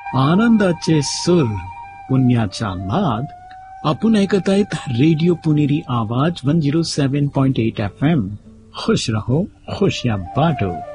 आनंदाचे सूर पुण्याचा नाद आपण ऐकत आहेत रेडिओ पुणेरी आवाज 107.8 FM. खुश रहो खुशियां बांटो.